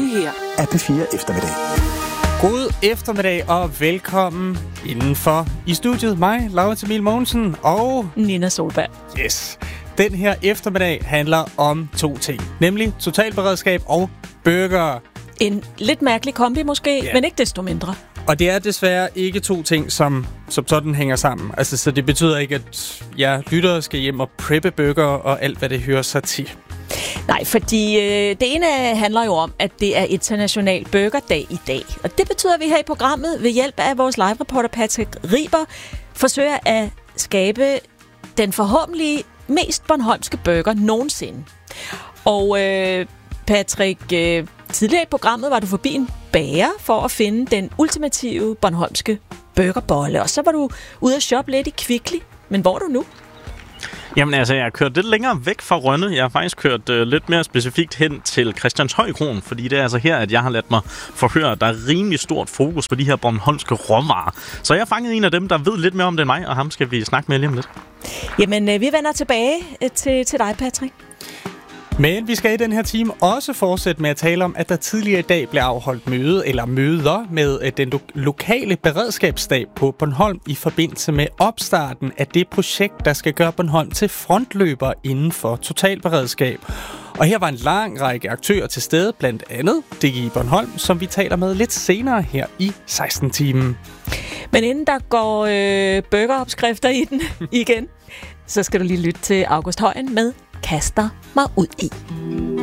her er P4 Eftermiddag. God eftermiddag og velkommen indenfor i studiet. Mig, Laurits Emil Mogensen og Nina Solberg. Yes. Den her eftermiddag handler om to ting, nemlig totalberedskab og burger. En lidt mærkelig kombi måske, men ikke desto mindre. Og det er desværre ikke to ting, som sådan hænger sammen. Altså, så det betyder ikke, at jeg lyttere skal hjem og preppe burger og alt, hvad det hører sig til. Nej, fordi det ene handler jo om, at det er international burgerdag i dag. Og det betyder, at vi her i programmet ved hjælp af vores live-reporter Patrick Riber forsøger at skabe den forhåbentlig mest bornholmske burger nogensinde. Og Patrick, tidligere i programmet var du forbi en bager for at finde den ultimative bornholmske burgerbolle. Og så var du ude at shoppe lidt i Kvickly. Men hvor er du nu? Jamen altså, jeg har kørt lidt længere væk fra Rønne. Jeg har faktisk kørt lidt mere specifikt hen til Christianshøjkroen, fordi det er altså her, at jeg har ladt mig forhøre, at der er rimelig stort fokus på de her bornholmske råvarer. Så jeg har fanget en af dem, der ved lidt mere om det end mig, og ham skal vi snakke med lige om lidt. Jamen, vi vender tilbage til dig, Patrick. Men vi skal i den her time også fortsætte med at tale om, at der tidligere i dag blev afholdt møder med den lokale beredskabsstab på Bornholm i forbindelse med opstarten af det projekt, der skal gøre Bornholm til frontløber inden for totalberedskab. Og her var en lang række aktører til stede, blandt andet DGI Bornholm, som vi taler med lidt senere her i 16-timen. Men inden der går burgeropskrifter i den igen, så skal du lige lytte til August Højen med Kaster mig ud i.